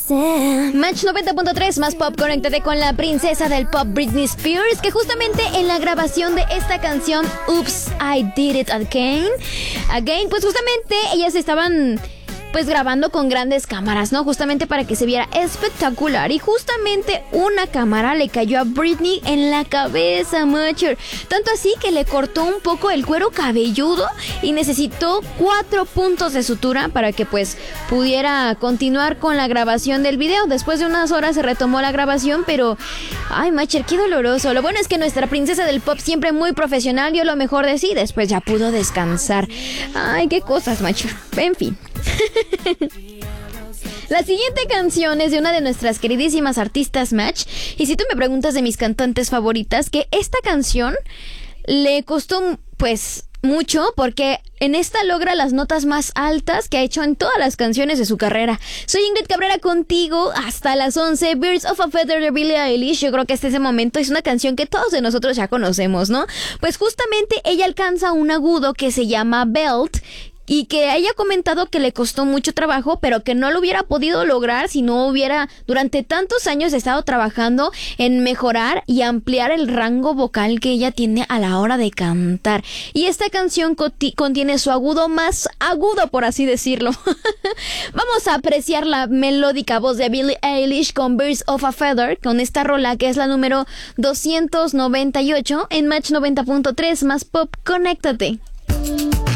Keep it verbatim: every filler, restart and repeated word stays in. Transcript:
Match noventa punto tres más pop, conéctate con la princesa del pop Britney Spears, que justamente en la grabación de esta canción Oops, I Did It Again, Again, pues justamente ellas estaban pues grabando con grandes cámaras, ¿no? Justamente para que se viera espectacular. Y justamente una cámara le cayó a Britney en la cabeza, Matcher. Tanto así que le cortó un poco el cuero cabelludo y necesitó cuatro puntos de sutura para que pues pudiera continuar con la grabación del video. Después de unas horas se retomó la grabación, pero ay, Matcher, qué doloroso. Lo bueno es que nuestra princesa del pop, siempre muy profesional, dio lo mejor de sí. Después ya pudo descansar. Ay, qué cosas, Matcher. En fin. La siguiente canción es de una de nuestras queridísimas artistas, Match. Y si tú me preguntas de mis cantantes favoritas, que esta canción le costó pues mucho, porque en esta logra las notas más altas que ha hecho en todas las canciones de su carrera. Soy Ingrid Cabrera contigo hasta las once. Birds of a Feather de Billie Eilish. Yo creo que hasta ese momento es una canción que todos de nosotros ya conocemos, ¿no? Pues justamente ella alcanza un agudo que se llama belt, y que ella ha comentado que le costó mucho trabajo, pero que no lo hubiera podido lograr si no hubiera durante tantos años estado trabajando en mejorar y ampliar el rango vocal que ella tiene a la hora de cantar. Y esta canción coti- contiene su agudo más agudo, por así decirlo. Vamos a apreciar la melódica voz de Billie Eilish con Birds of a Feather, con esta rola que es la número doscientos noventa y ocho en Match noventa punto tres más pop. Conéctate.